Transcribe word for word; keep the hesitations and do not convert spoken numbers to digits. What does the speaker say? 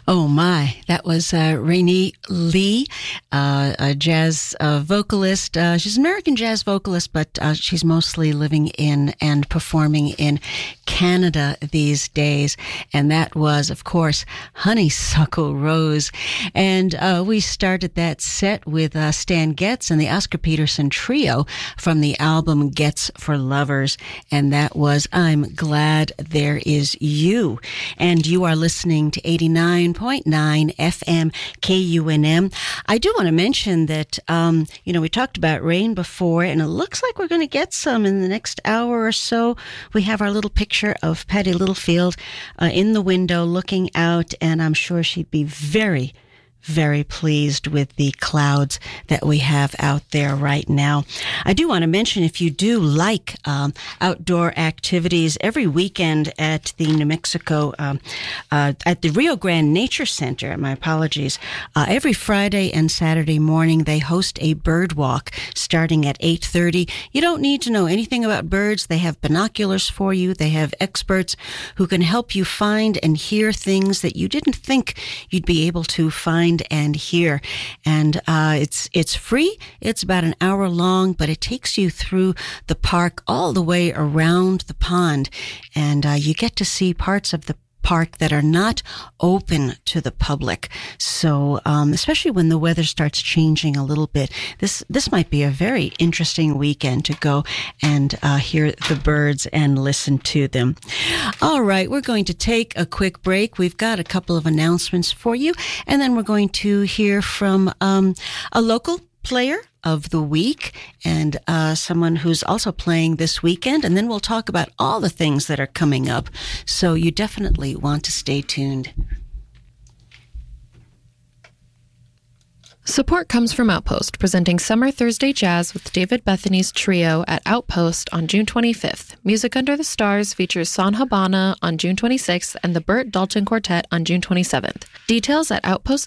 Oh my, that was uh, Rainey Lee, uh, a jazz uh, vocalist. Uh, she's an American jazz vocalist, but uh, she's mostly living in and performing in Canada these days. And that was, of course, Honeysuckle Rose. And uh, we started that set with uh, Stan Getz and the Oscar Peterson Trio from the album Getz for Lovers. And that was I'm Glad There Is You. And you are listening to eighty-nine point nine F M K U N M. I do want to mention that, um, you know, we talked about rain before, and it looks like we're going to get some in the next hour or so. We have our little picture of Patty Littlefield uh, in the window looking out, and I'm sure she'd be very very pleased with the clouds that we have out there right now. I do want to mention, if you do like um, outdoor activities, every weekend at the New Mexico, um, uh, at the Rio Grande Nature Center, my apologies, uh, every Friday and Saturday morning they host a bird walk starting at eight thirty. You don't need to know anything about birds. They have binoculars for you. They have experts who can help you find and hear things that you didn't think you'd be able to find and hear. And uh, it's it's free. It's about an hour long, but it takes you through the park all the way around the pond, and uh, you get to see parts of the park that are not open to the public. So, um, especially when the weather starts changing a little bit, this this might be a very interesting weekend to go and uh, hear the birds and listen to them. All right, we're going to take a quick break. We've got a couple of announcements for you, and then we're going to hear from um, a local player of the week and uh, someone who's also playing this weekend, and then we'll talk about all the things that are coming up. So you definitely want to stay tuned. Support comes from Outpost, presenting Summer Thursday Jazz with David Bethany's Trio at Outpost on June twenty-fifth. Music Under the Stars features San Habana on June twenty-sixth and the Burt Dalton Quartet on June twenty-seventh. Details at outpost